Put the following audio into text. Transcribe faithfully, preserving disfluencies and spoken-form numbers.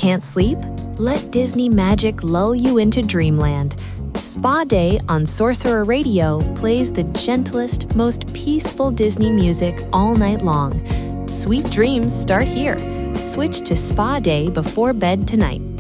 Can't sleep? Let Disney magic lull you into dreamland. Spa Day on Sorcerer Radio plays the gentlest, most peaceful Disney music all night long. Sweet dreams start here. Switch to Spa Day before bed tonight.